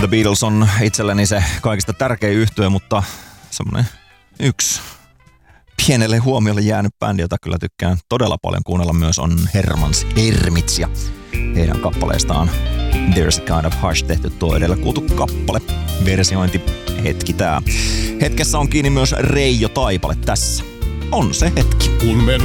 The Beatles on itselleni se kaikista tärkein yhtye, mutta semmonen yksi pienelle huomiolle jäänyt bändi, jota kyllä tykkään todella paljon kuunnella myös, on Herman's Hermits ja heidän kappaleestaan There's a Kind of Hush tehty tuo edellä kuultu kappale. Versiointi hetki tää. Hetkessä on kiinni myös Reijo Taipale tässä. On se hetki. Kun